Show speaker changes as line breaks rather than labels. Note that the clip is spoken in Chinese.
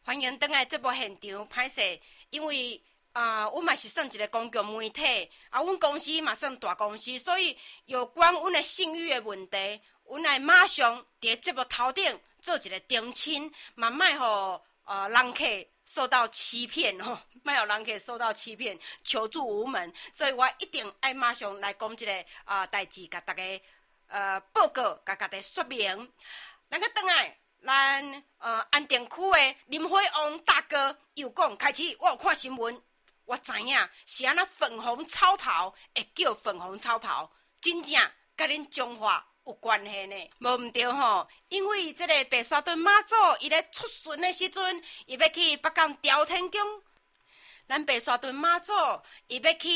欢迎回来节目现场，歹势，因为阮嘛是算一个公共媒体，阮公司嘛算大公司，所以有关阮的信誉的问题，阮来马上伫节目头顶做一个澄清，嘛莫互人客受到欺骗吼，莫互人客受到欺骗，求助无门，所以我一定爱马上来讲一个代志，甲大家报告，甲大家说明。咱个转来。咱安定区的林辉王大哥又讲，开始我有看新闻，我知影是安那粉红超跑会叫粉红超跑，真正甲恁中华有关系呢。无毋对吼，因为这个白沙屯妈祖伊咧出巡的时阵，伊要去北港朝天宫，咱白沙屯妈祖伊要去。